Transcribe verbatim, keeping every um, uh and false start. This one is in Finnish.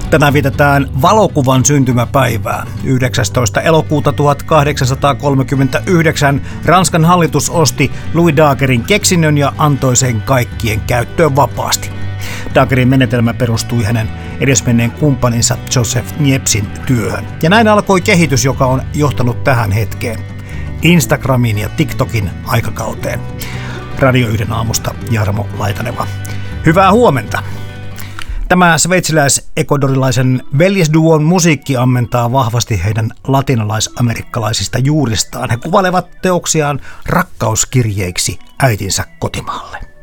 Tänään vietetään valokuvan syntymäpäivää. yhdeksästoista elokuuta tuhatkahdeksansataakolmekymmentäyhdeksän Ranskan hallitus osti Louis Daguerren keksinnön ja antoi sen kaikkien käyttöön vapaasti. Daguerren menetelmä perustui hänen edesmenneen kumppaninsa Joseph Niepcesin työhön. Ja näin alkoi kehitys, joka on johtanut tähän hetkeen. Instagramin ja TikTokin aikakauteen. Radio yhden aamusta Jarmo Laitaneva. Hyvää huomenta! Tämä sveitsiläis-ekodorilaisen veljesduon musiikki ammentaa vahvasti heidän latinalais-amerikkalaisista juuristaan. He kuvailevat teoksiaan rakkauskirjeiksi äitinsä kotimaalle.